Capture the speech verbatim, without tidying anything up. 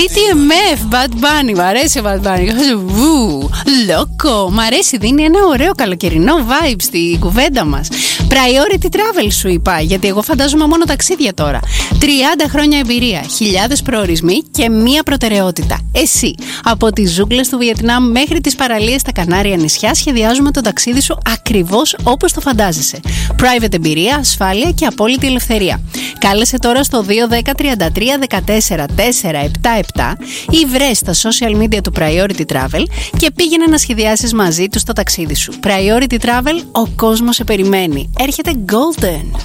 τι εμ εφ, Bad Bunny, μ' αρέσει ο Bad Bunny. Βου, λόκο, μ' αρέσει, δίνει ένα ωραίο καλοκαιρινό vibe στη κουβέντα μας. Priority travel σου είπα, γιατί εγώ φαντάζομαι μόνο ταξίδια τώρα. τριάντα χρόνια εμπειρία, χιλιάδες προορισμοί και μία προτεραιότητα. Εσύ. Από τις ζούγκλες του Βιετνάμ μέχρι τις παραλίες στα Κανάρια νησιά, σχεδιάζουμε το ταξίδι σου ακριβώς όπως το φαντάζεσαι. Private εμπειρία, ασφάλεια και απόλυτη ελευθερία. Κάλεσε τώρα στο δύο δέκα τριάντα τρία δεκατέσσερα τέσσερα επτά επτά ή βρες στα social media του Priority Travel και πήγαινε να σχεδιάσεις μαζί τους το ταξίδι σου. Priority Travel, ο κόσμος σε περιμένει. Έρχεται Golden.